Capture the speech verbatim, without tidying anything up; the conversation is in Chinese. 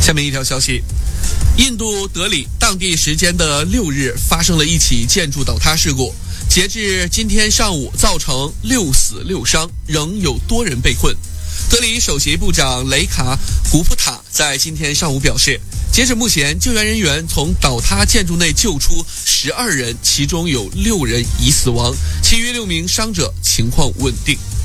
下面一条消息，印度德里当地时间的六日发生了一起建筑倒塌事故，截至今天上午造成六死六伤，仍有多人被困。德里首席部长雷卡古普塔在今天上午表示，截止目前，救援人员从倒塌建筑内救出十二人，其中有六人已死亡，其余六名伤者情况稳定。